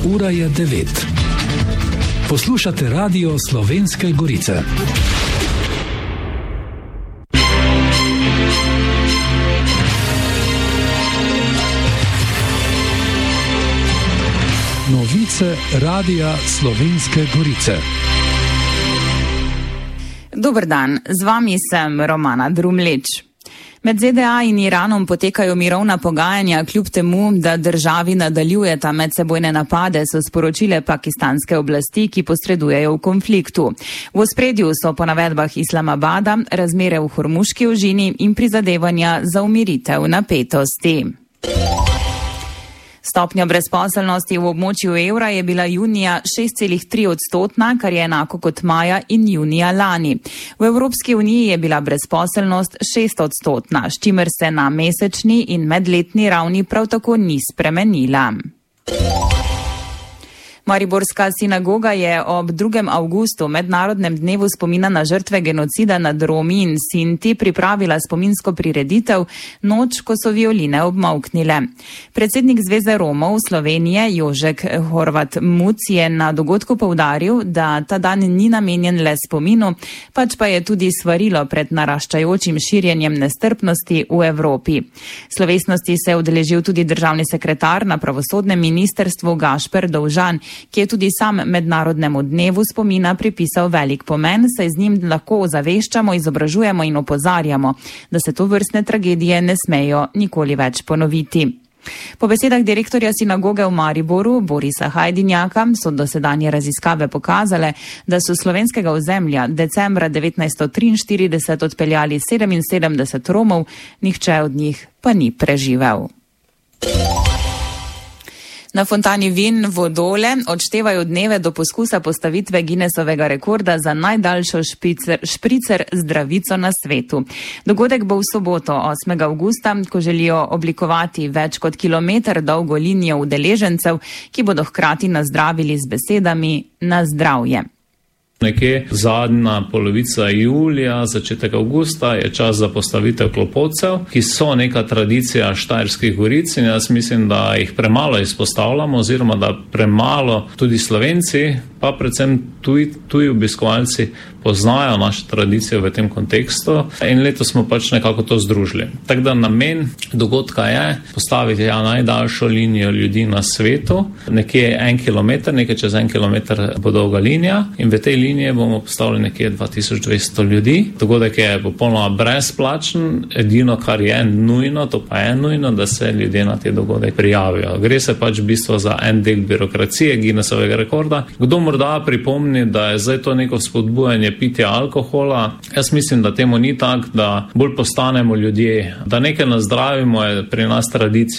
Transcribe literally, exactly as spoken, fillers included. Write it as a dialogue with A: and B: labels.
A: Ura je devet. Poslušate Radio Slovenske Gorice. Novice Radia Slovenske Gorice.
B: Dober dan, z vami sem Romana Drumleč. Med Z D A in Iranom potekajo mirovna pogajanja, kljub temu, da državi nadaljujeta medsebojne napade, so sporočile pakistanske oblasti, ki posredujejo v konfliktu. V ospredju so po navedbah Islamabada razmere v Hormuški ožini in prizadevanja za umiritev napetosti. Stopnja brezposelnosti v območju evra je bila junija šest celih tri odstotna, kar je enako kot maja in junija lani. V Evropski uniji je bila brezposelnost šest odstotna, s čimer se na mesečni in medletni ravni prav tako ni spremenila. Mariborska sinagoga je ob drugem avgustu, mednarodnem dnevu spomina na žrtve genocida nad Romi in Sinti, pripravila spominsko prireditev Noč, ko so violine obmolknile. Predsednik Zveze Romov Slovenije Jožek Horvat Muc je na dogodku poudaril, da ta dan ni namenjen le spominu, pač pa je tudi svarilo pred naraščajočim širjenjem nestrpnosti v Evropi. Slovesnosti se je udeležil tudi državni sekretar na pravosodnem ministrstvu Gašper Dovžan, ki je tudi sam mednarodnemu dnevu spomina pripisal velik pomen, saj z njim lahko ozaveščamo, izobražujemo in opozarjamo, da se to vrstne tragedije ne smejo nikoli več ponoviti. Po besedah direktorja sinagoge v Mariboru, Borisa Hajdinjaka, so dosedanje raziskave pokazale, da so slovenskega ozemlja decembra devetnajststo triinštirideset odpeljali sedeminsedemdeset Romov, nihče od njih pa ni preživel. Na fontani Vin Vodole odštevajo dneve do poskusa postavitve Guinnessovega rekorda za najdaljšo špricer, špricer zdravico na svetu. Dogodek bo v soboto, osmega avgusta, ko želijo oblikovati več kot kilometer dolgo linijo udeležencev, ki bodo hkrati nazdravili z besedami na zdravje.
C: Nekje zadnja polovica julija, začetek avgusta je čas za postavitev klopotcev, ki so neka tradicija Štajerskih goric in jaz mislim, da jih premalo izpostavljamo oziroma da premalo tudi Slovenci, pa predvsem tuji, tuji obiskovalci poznajo našo tradicijo v tem kontekstu in letos smo pač nekako to združili. Tako da namen dogodka je postaviti ja, najdaljšo linijo ljudi na svetu, nekje en kilometer, nekaj čez en kilometer bo dolga linija in v tej liniji bomo postavili nekje dva tisoč dvesto ljudi. Dogodek je popolnoma brezplačen, edino kar je nujno, to pa je nujno, da se ljudje na te dogodek prijavijo. Gre se pač v bistvu za en del birokracije Guinnessovega rekorda. Kdo morda pripomni, da je zdaj to neko spodbujanje pitja alkohola, jaz mislim, da temu ni tak, da bolj postanemo ljudje, da nekaj nazdravimo je pri nas tradicija.